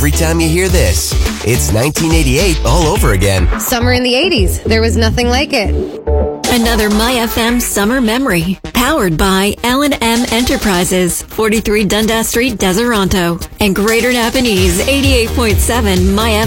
every time you hear this. It's 1988 all over again. Summer in the 80s. There was nothing like it. Another MyFM summer memory. Powered by L&M Enterprises, 43 Dundas Street, Deseronto. And Greater Napanese, 88.7 MyFM.